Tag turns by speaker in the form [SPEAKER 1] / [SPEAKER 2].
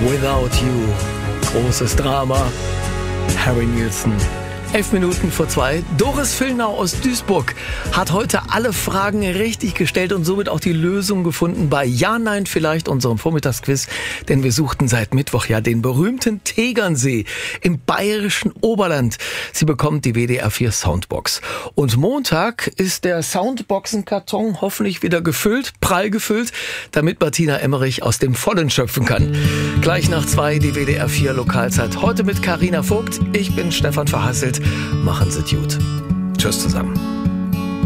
[SPEAKER 1] Without You. Großes Drama. Harry Nilsson. 1:11. Doris Villnau aus Duisburg hat heute alle Fragen richtig gestellt und somit auch die Lösung gefunden bei Ja, Nein, vielleicht unserem Vormittagsquiz. Denn wir suchten seit Mittwoch ja den berühmten Tegernsee im bayerischen Oberland. Sie bekommt die WDR 4 Soundbox. Und Montag ist der Soundboxenkarton hoffentlich wieder gefüllt, prall gefüllt, damit Martina Emmerich aus dem Vollen schöpfen kann. Gleich nach 2 die WDR 4 Lokalzeit. Heute mit Carina Vogt. Ich bin Stefan Verhasselt. Machen Sie es gut. Tschüss zusammen.